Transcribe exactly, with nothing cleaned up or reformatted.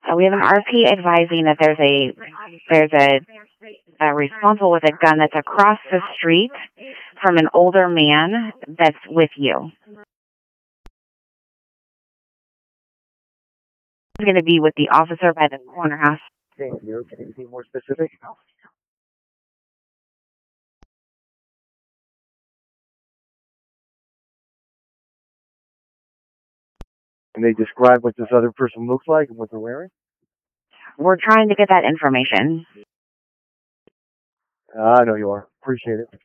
Uh, we have an R P advising that there's a there's a, a responsible with a gun that's across the street from an older man that's with you. He's going to be with the officer by the corner house. Thank you. Can you be more specific? And they describe what this other person looks like and what they're wearing? We're trying to get that information. Uh, I know you are. Appreciate it.